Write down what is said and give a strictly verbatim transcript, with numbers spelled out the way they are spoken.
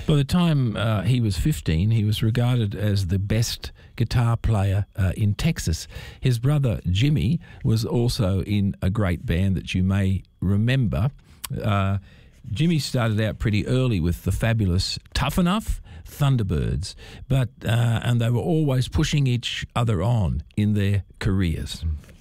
By the time uh, he was fifteen, he was regarded as the best guitar player uh, in Texas. His brother Jimmy was also in a great band that you may remember. Uh, Jimmy started out pretty early with the fabulous Tough Enough Thunderbirds, but uh, and they were always pushing each other on in their careers.